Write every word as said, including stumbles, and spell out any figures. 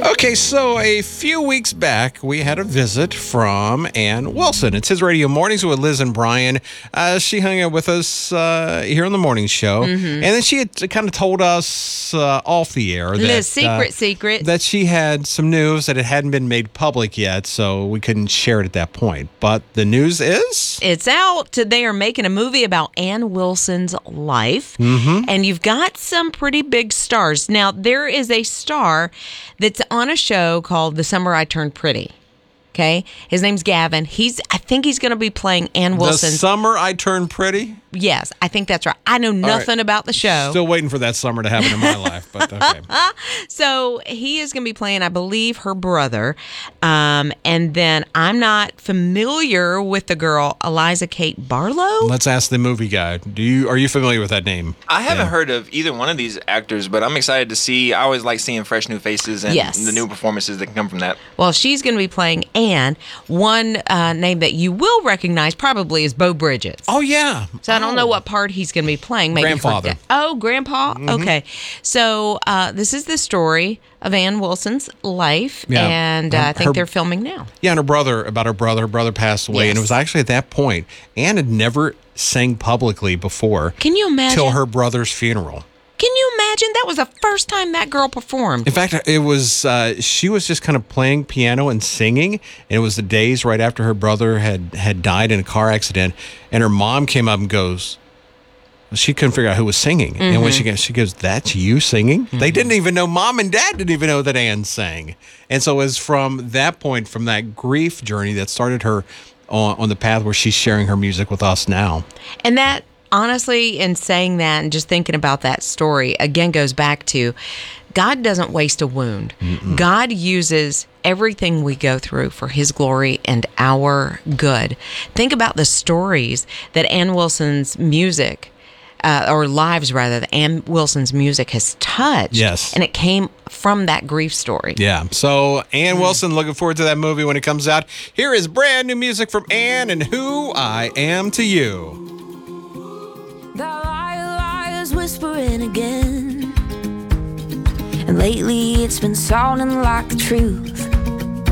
Okay, so a few weeks back, we had a visit from Ann Wilson. It's His Radio Mornings with Liz and Brian. Uh, she hung out with us uh, here on the morning show. Mm-hmm. And then she had kind of told us uh, off the air that, Liz, secret, uh, secret. that she had some news that it hadn't been made public yet, so we couldn't share it at that point. But the news is? It's out. They are making a movie about Ann Wilson's life. Mm-hmm. And you've got some pretty big stars. Now, there is a star that's on a show called The Summer I Turned Pretty. Okay? His name's Gavin. He's I think he's going to be playing Ann Wilson. The Summer I Turned Pretty? Yes, I think that's right. I know nothing right. about the show. Still waiting for that summer to happen in my life, but okay. So he is going to be playing, I believe, her brother. Um, and then I'm not familiar with the girl, Eliza Kate Barlow. Let's ask the movie guy. Do you Are you familiar with that name? I haven't Yeah. heard of either one of these actors, but I'm excited to see. I always like seeing fresh new faces and Yes. the new performances that can come from that. Well, she's going to be playing Anne. One uh, name that you will recognize probably is Beau Bridges. Oh, yeah. So I don't know what part he's going to be playing. Maybe Grandfather. for- Oh, Grandpa? Mm-hmm. Okay. So uh, this is the story of Ann Wilson's life, Yeah. and uh, Her- I think her- they're filming now. Yeah, and her brother, about her brother. Her brother passed away, and it Yes. was actually at that point, Anne had never sang publicly before. Can you imagine? Till her brother's funeral. Can you imagine? That was the first time that girl performed. In fact, it was, uh, she was just kind of playing piano and singing, and it was the days right after her brother had, had died in a car accident, and her mom came up and goes, she couldn't figure out who was singing. Mm-hmm. And when she goes, she goes, "That's you singing?" Mm-hmm. They didn't even know, mom and dad didn't even know that Anne sang. And so it was from that point, from that grief journey that started her on, on the path where she's sharing her music with us now. And that, honestly, in saying that and just thinking about that story, again goes back to God doesn't waste a wound. Mm-mm. God uses everything we go through for His glory and our good. Think about the stories that Ann Wilson's music Uh, or lives rather, that Ann Wilson's music has touched. Yes. And it came from that grief story. Yeah. So Ann Wilson, looking forward to that movie when it comes out. Here is brand new music from Ann and Who I Am to You. That liar, liar's whispering again. And lately it's been sounding like the truth.